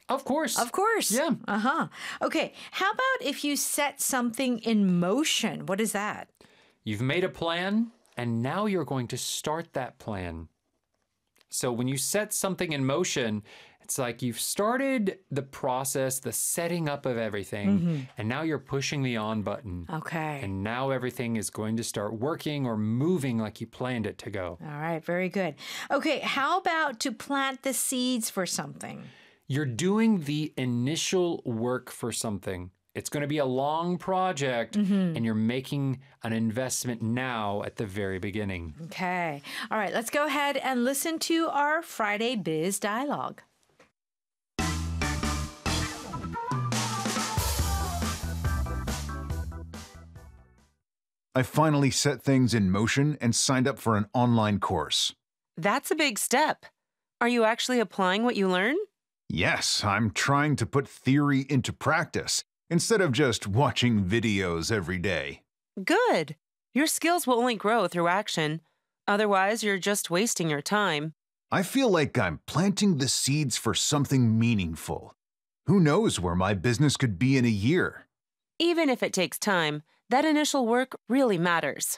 Of course. Of course. Yeah. Okay. How about if you set something in motion? What is that? You've made a plan, and now you're going to start that plan. So when you set something in motion, it's like you've started the process, the setting up of everything, and now you're pushing the on button. Okay. And now everything is going to start working or moving like you planned it to go. All right. Very good. Okay. How about to plant the seeds for something? You're doing the initial work for something. It's going to be a long project, and you're making an investment now at the very beginning. Okay. All right. Let's go ahead and listen to our Friday Biz Dialogue. I finally set things in motion and signed up for an online course. That's a big step. Are you actually applying what you learn? Yes, I'm trying to put theory into practice instead of just watching videos every day. Good. Your skills will only grow through action. Otherwise, you're just wasting your time. I feel like I'm planting the seeds for something meaningful. Who knows where my business could be in a year? Even if it takes time, that initial work really matters.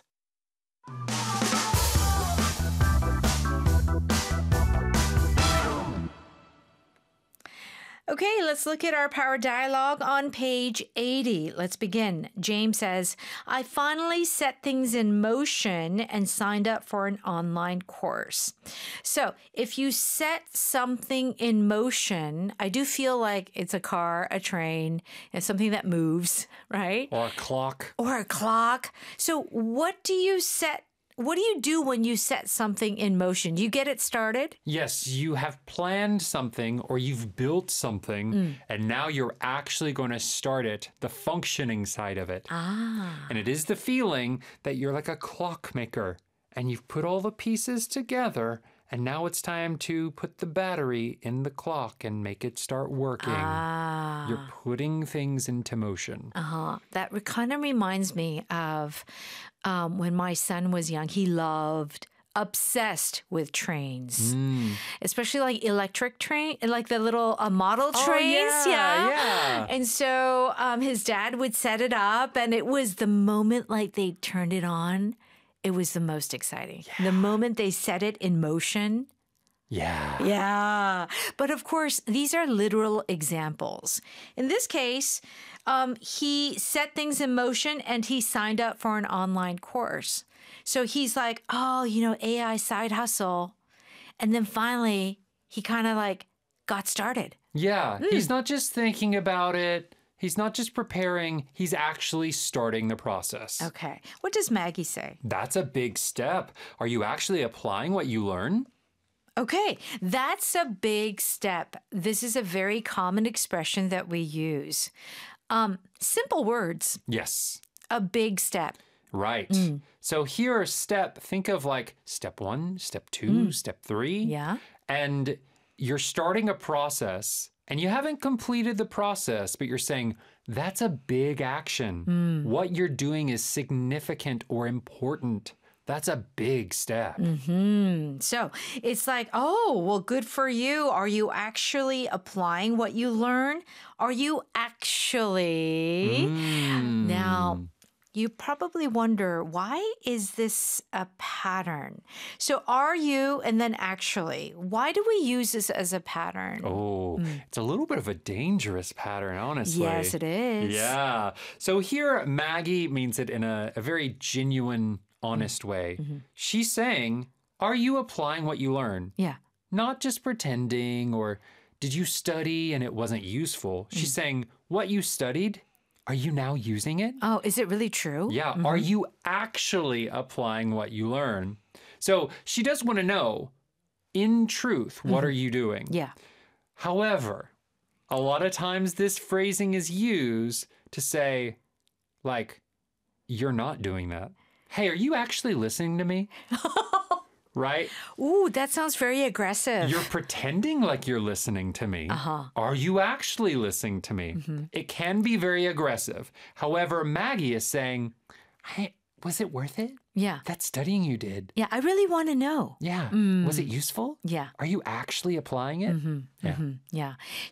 Okay, let's look at our power dialogue on page 80. Let's begin. James says, I finally set things in motion and signed up for an online course. So if you set something in motion, I do feel like it's a car, a train, and something that moves, right? Or a clock. Or a clock. So what do you do when you set something in motion? Do you get it started? Yes, you have planned something or you've built something, and now you're actually going to start it, the functioning side of it. And it is the feeling that you're like a clockmaker, and you've put all the pieces together, and now it's time to put the battery in the clock and make it start working. You're putting things into motion. That kind of reminds me of when my son was young. He obsessed with trains, especially like electric train, like the little model trains. Yeah. And so his dad would set it up, and it was the moment like they turned it on. It was the most exciting. The moment they set it in motion. Yeah. But of course, these are literal examples. In this case, he set things in motion and he signed up for an online course. So he's like, AI side hustle. And then finally, he kind of like got started. Yeah, he's not just thinking about it. He's not just preparing, he's actually starting the process. Okay. What does Maggie say? That's a big step. Are you actually applying what you learn? Okay, that's a big step. This is a very common expression that we use. Simple words. Yes. A big step. Right. So here, think of like step 1, step 2, step 3. Yeah. And you're starting a process and you haven't completed the process, but you're saying, that's a big action. What you're doing is significant or important. That's a big step. So it's like, well, good for you. Are you actually applying what you learn? Are you actually? Now, you probably wonder, why is this a pattern? So are you, and then actually, why do we use this as a pattern? It's a little bit of a dangerous pattern, honestly. Yes, it is. Yeah. So here, Maggie means it in a very genuine, honest way. She's saying, are you applying what you learn? Yeah. Not just pretending, or did you study and it wasn't useful? She's saying, what you studied, are you now using it? Oh, is it really true? Yeah. Are you actually applying what you learn? So she does want to know, in truth, what are you doing? Yeah. However, a lot of times this phrasing is used to say, like, you're not doing that. Hey, are you actually listening to me? Right? Ooh, that sounds very aggressive. You're pretending like you're listening to me. Are you actually listening to me? It can be very aggressive. However, Maggie is saying, hey, was it worth it? Yeah. That studying you did. Yeah, I really want to know. Yeah. Was it useful? Yeah. Are you actually applying it? Yeah. Yeah.